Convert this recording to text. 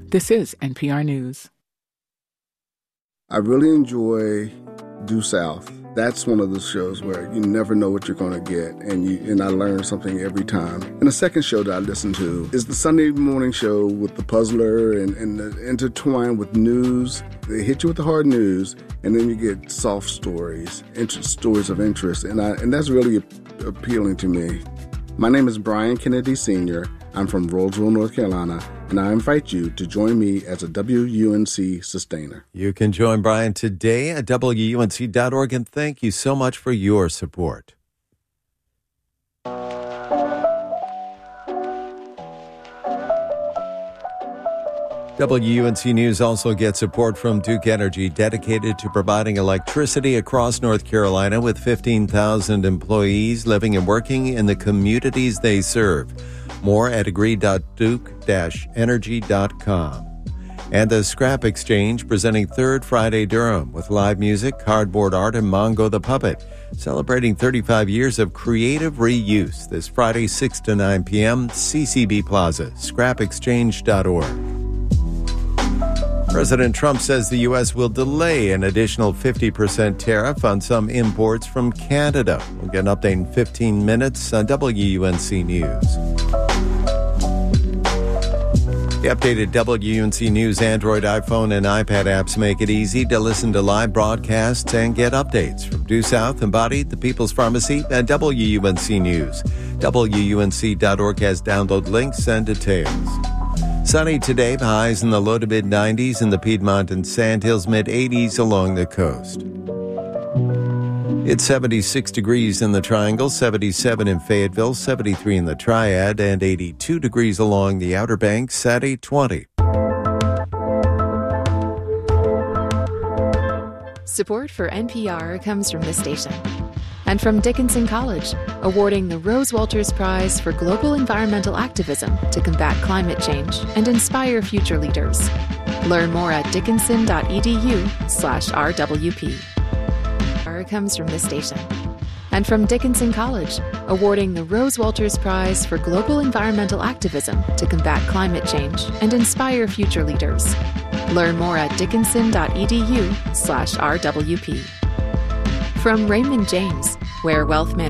This is NPR News. I really enjoy Due South. That's one of the shows where you never know what you're going to get, and I learn something every time. And the second show that I listen to is the Sunday morning show with the puzzler and intertwined with news. They hit you with the hard news, and then you get soft stories, stories of interest, and that's really appealing to me. My name is Brian Kennedy Sr. I'm from Rolesville, North Carolina, and I invite you to join me as a WUNC sustainer. You can join Brian today at WUNC.org, and thank you so much for your support. WUNC News also gets support from Duke Energy, dedicated to providing electricity across North Carolina with 15,000 employees living and working in the communities they serve. More at agree.duke-energy.com. And the Scrap Exchange presenting Third Friday Durham with live music, cardboard art, and Mongo the Puppet, celebrating 35 years of creative reuse this Friday 6 to 9 p.m. CCB Plaza, scrapexchange.org. President Trump says the U.S. will delay an additional 50% tariff on some imports from Canada. We'll get an update in 15 minutes on WUNC News. The updated WUNC News Android, iPhone, and iPad apps make it easy to listen to live broadcasts and get updates from Due South, Embodied, The People's Pharmacy, and WUNC News. WUNC.org has download links and details. Sunny today, highs in the low to mid-90s in the Piedmont and Sandhills, mid-80s along the coast. It's 76 degrees in the Triangle, 77 in Fayetteville, 73 in the Triad, and 82 degrees along the Outer Banks at 8:20. Support for NPR comes from this station and from Dickinson College, awarding the Rose Walters Prize for Global Environmental Activism to combat climate change and inspire future leaders. Learn more at dickinson.edu/RWP. Comes from this station and from Dickinson College, awarding the Rose Walters Prize for Global Environmental Activism to combat climate change and inspire future leaders. Learn more at dickinson.edu/RWP. From Raymond James, where wealth management